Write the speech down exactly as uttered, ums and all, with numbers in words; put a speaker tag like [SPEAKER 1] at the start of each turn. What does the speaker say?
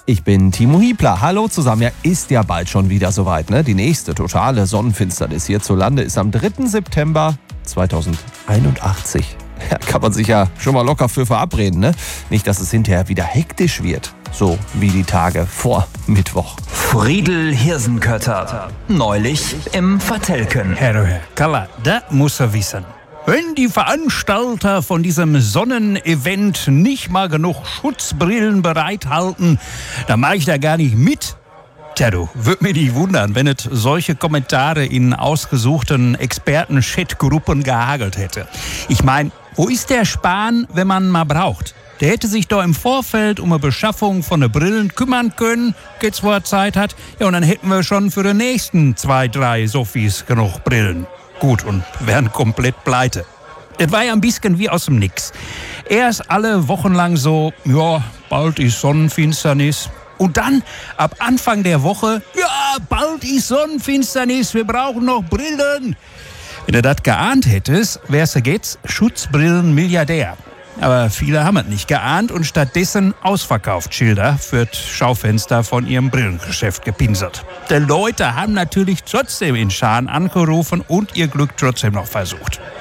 [SPEAKER 1] Ich bin Timo Hiebler. Hallo zusammen. Ja, ist ja bald schon wieder soweit, ne? Die nächste totale Sonnenfinsternis hierzulande ist am dritten September zweitausendeinundachtzig. Ja, kann man sich ja schon mal locker für verabreden, ne? Nicht, dass es hinterher wieder hektisch wird. So wie die Tage vor Mittwoch.
[SPEAKER 2] Friedel Hirsenkötter. Neulich im Vertelken.
[SPEAKER 3] Herr, Herr Kalla, da muss er wissen. Wenn die Veranstalter von diesem Sonnenevent nicht mal genug Schutzbrillen bereithalten, dann mache ich da gar nicht mit. Tja, du, würd mich nicht wundern, wenn es solche Kommentare in ausgesuchten Experten-Chat-Gruppen gehagelt hätte. Ich meine, wo ist der Spahn, wenn man ihn mal braucht? Der hätte sich doch im Vorfeld um eine Beschaffung von den Brillen kümmern können, jetzt wo er Zeit hat. Ja, und dann hätten wir schon für die nächsten zwei, drei Sophies genug Brillen. Gut, und wären komplett pleite. Das war ja ein bisschen wie aus dem Nix. Erst alle Wochen lang so, ja, bald ist Sonnenfinsternis. Und dann, ab Anfang der Woche, ja, bald ist Sonnenfinsternis, wir brauchen noch Brillen. Wenn du das geahnt hättest, wärst du jetzt Schutzbrillen-Milliardär. Aber viele haben es nicht geahnt und stattdessen ausverkauft Schilder für das Schaufenster von ihrem Brillengeschäft gepinselt. Die Leute haben natürlich trotzdem in Scharen angerufen und ihr Glück trotzdem noch versucht.